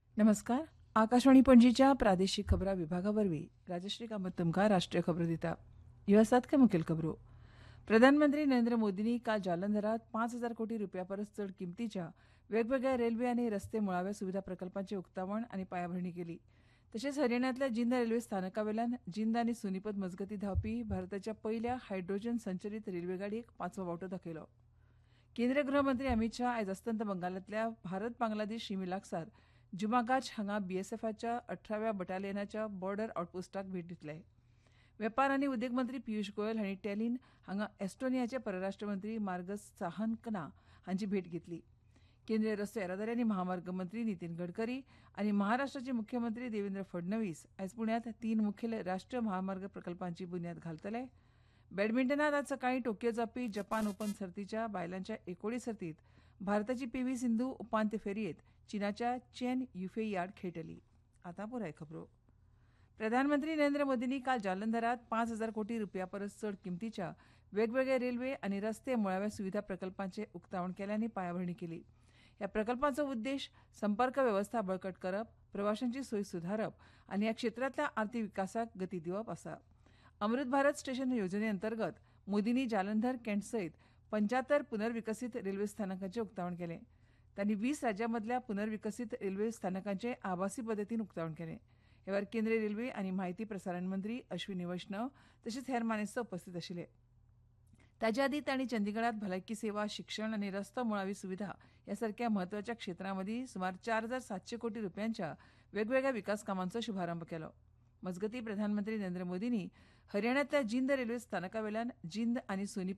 नमस्कार. आकाशवाणी पणजीच्या प्रादेशीक खबरां विभागावरवीं राजश्री कामत तुमकां राष्ट्रीय खबरो दिता. ह्यो आसात काय मुखेल खबरो. प्रधानमंत्री नरेंद्र मोदींनी काल जालंधरात 5,000 कोटी रुपया परस चड किमतीच्या वेगवेगळ्या रेल्वे आनी रस्ते मुळाव्या सुविधा प्रकल्पांचे उक्तावण आनी पायाभरणी केली. तशेंच हरियाणांतल्या जिंद रेल्वे स्थानकावेल्यान जिंद आनी सोनीपत मजगतीं धांवपी भारताच्या पयल्या हायड्रोजन संचलीत रेल्वे गाडयेक 5वो वांटो दाखयलो. केंद्रीय गृहमंत्री अमित शाह आयज अस्तंत बंगालांतल्या भारत बांगलादेश शिमे लागसार जुमागाच हांगा बीएसएफच्या 18व्या बटालियनाच्या बॉर्डर आउटपोस्टाक भेट दितले. वेपार आनी उद्देग मंत्री पियुष गोयल हांणी टॅलिन हांगा एस्टोनियाचे परराष्ट्र मंत्री मार्गस साहानकना हांची भेट घेतली. केंद्रीय रस्तो येरादारी आनी महामार्ग मंत्री नितीन गडकरी आनी महाराष्ट्राचे मुख्यमंत्री देवेंद्र फडणवीस आयज पुण्यात 3 मुखेल राष्ट्रीय महामार्ग प्रकल्पांची बुन्याद घालतले. बॅडमिंटनात आज सकाळीं टोकियो जावपी जपान ओपन सर्तीच्या बायलांच्या एकोडी सर्तीत भारताची पीव्ही सिंधू उपांत्य फेरयेत चीनाच्या चेन युफेई आड खेळटली. आतां पुराय खबरो. प्रधानमंत्री नरेंद्र मोदींनी काल जालंधरात 5,000 कोटी रुपया परस चड किमतीच्या वेगवेगळ्या रेल्वे आनी रस्ते मुळाव्या सुविधा प्रकल्पांचे उक्तावण केले आनी पायाभरणी केली. ह्या प्रकल्पांचो उद्देश संपर्क वेवस्था बळकट करप, प्रवाशांची सोय सुधारप आनी ह्या क्षेत्रांतल्या आर्थीक विकासाक गती दिवप आसा. अमृत भारत स्टेशन येवजणे अंतर्गत मोदींनी जालंधर कॅन्ट सयत 75 पुनर्विकसीत रेल्वे स्थानकांचे उक्तावण केलें. तांणी 20 राज्यांमदल्या पुनर्विकसीत रेल्वे स्थानकांचे आभासी पद्दतीन उक्तावण केलें. ह्या वेळार केंद्रीय रेल्वे आनी म्हायती प्रसारण मंत्री अश्विनी वैष्णव तशेंच हेर मानेस्त उपस्थित आशिल्ले. ताचे आदीं तांणी चंदीगडात भलायकी सेवा, शिक्षण आनी रस्तो मुळावी सुविधा ह्या सारक्या म्हत्वाच्या क्षेत्रां मदीं सुमार 4,700 कोटी रुपयांच्या वेगवेगळ्या विकास कामांचो शुभारंभ केलो. मजगतीं प्रधानमंत्री नरेंद्र मोदींनी हरियाणांतल्या जिंद रेल्वे स्थानकावेल्यान जिंद आनी सोनीपत